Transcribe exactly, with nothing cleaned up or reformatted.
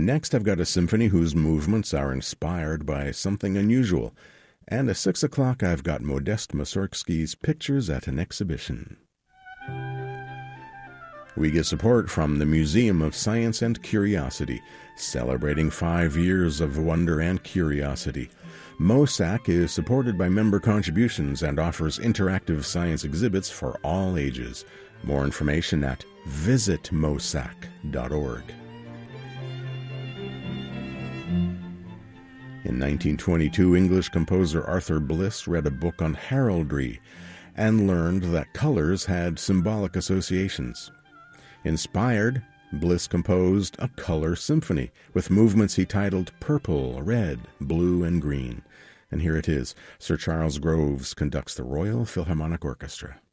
Next, I've got a symphony whose movements are inspired by something unusual. And at six o'clock, I've got Modest Mussorgsky's Pictures at an Exhibition. We get support from the Museum of Science and Curiosity, celebrating five years of wonder and curiosity. MOSAC is supported by member contributions and offers interactive science exhibits for all ages. More information at visit mosac dot org. In nineteen twenty-two, English composer Arthur Bliss read a book on heraldry and learned that colors had symbolic associations. Inspired, Bliss composed a color symphony with movements he titled Purple, Red, Blue, and Green. And here it is. Sir Charles Groves conducts the Royal Philharmonic Orchestra.